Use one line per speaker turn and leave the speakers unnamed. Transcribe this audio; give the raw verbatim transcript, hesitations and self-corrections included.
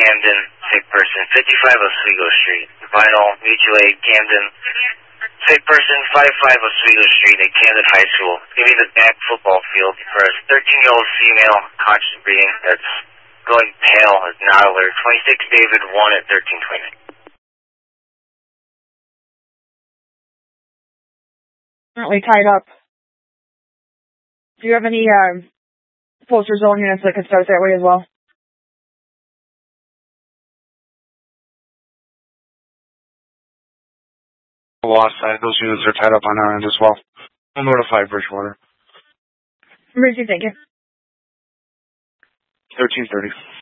Camden, sick person, fifty-five Oswego Street. Vital, mutual aid, Camden. Sick person, fifty-five Oswego Street at Camden High School. Give me the back football field for a thirteen-year-old female, conscious breathing, that's going pale, is not alert. twenty-six David one at thirteen twenty.
Currently tied up. Do you have any uh, poster zone units that could start that way as well?
Lost side, those units are tied up on our end as well. I'll notify Bridgewater.
Emergency, thank you.
thirteen thirty.